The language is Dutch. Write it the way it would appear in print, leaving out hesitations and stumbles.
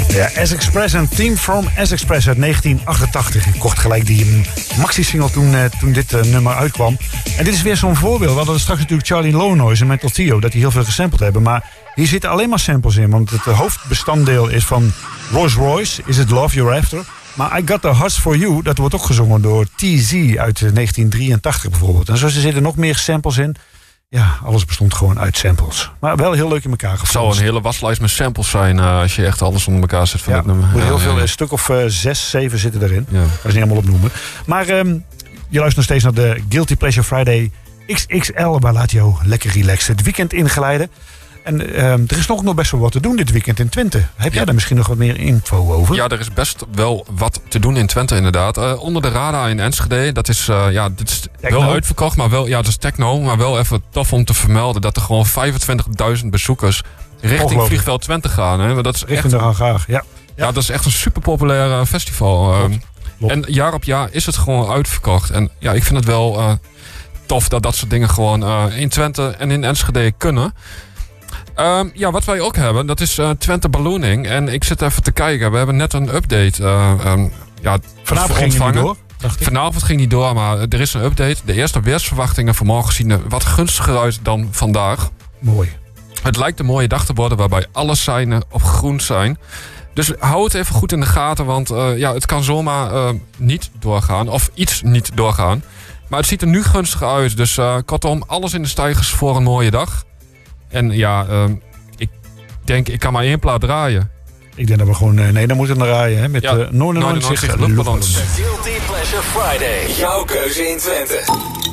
Ja, S-Express, een theme from S-Express uit 1988. Ik kocht gelijk die maxi-single toen dit nummer uitkwam. En dit is weer zo'n voorbeeld. We hadden straks natuurlijk Charlie Lonois en Mental Theo, dat die heel veel gesampled hebben. Maar hier zitten alleen maar samples in. Want het hoofdbestanddeel is van Rolls Royce, Is It Love You're After. Maar I Got The Hearts For You, dat wordt ook gezongen door TZ uit 1983 bijvoorbeeld. En zo zitten nog meer samples in. Ja, alles bestond gewoon uit samples. Maar wel heel leuk in elkaar gefloten. Het zou een hele waslijst met samples zijn als je echt alles onder elkaar zet van dit nummer. Heel veel, een stuk of 6, 7 zitten erin. Ja. Ik ga ze niet allemaal opnoemen. Maar je luistert nog steeds naar de Guilty Pleasure Friday XXL. Maar laat jou lekker relaxen. Het weekend ingeleiden. En er is nog best wel wat te doen dit weekend in Twente. Heb jij daar misschien nog wat meer info over? Ja, er is best wel wat te doen in Twente inderdaad. Onder de radar in Enschede. Dat is, dit is wel uitverkocht, maar wel, dat is techno. Maar wel even tof om te vermelden dat er gewoon 25.000 bezoekers richting Vliegveld Twente gaan. Hè. Dat is richting de hangar, ja. Ja, dat is echt een super populair festival. Klopt. En jaar op jaar is het gewoon uitverkocht. En ja, ik vind het wel tof dat soort dingen gewoon in Twente en in Enschede kunnen. Wat wij ook hebben, dat is Twente Ballooning. En ik zit even te kijken. We hebben net een update. Vanavond ging het niet door? Vanavond ging niet door, maar er is een update. De eerste weersverwachtingen voor morgen zien er wat gunstiger uit dan vandaag. Mooi. Het lijkt een mooie dag te worden waarbij alle seinen op groen zijn. Dus hou het even goed in de gaten, want het kan zomaar niet doorgaan. Of iets niet doorgaan. Maar het ziet er nu gunstig uit. Dus kortom, alles in de stijgers voor een mooie dag. En ik denk, ik kan maar 1 plaat draaien. Ik denk dat we gewoon... dan moeten we draaien, hè. Met 99 luchtballons. Guilty Pleasure Friday. Jouw keuze in Twente.